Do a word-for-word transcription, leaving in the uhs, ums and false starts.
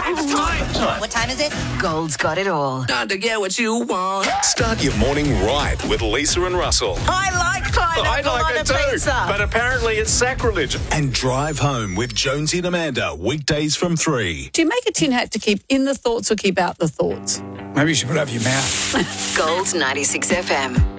It's time. What time is it? Gold's got it all. Time to get what you want. Start your morning right with Lisa and Russell. I like pineapple on a pizza. but apparently it's sacrilege. And drive home with Jonesy and Amanda, weekdays from three. Do you make a tin hat to keep in the thoughts or keep out the thoughts? Maybe you should put it over your mouth. Gold's ninety-six F M.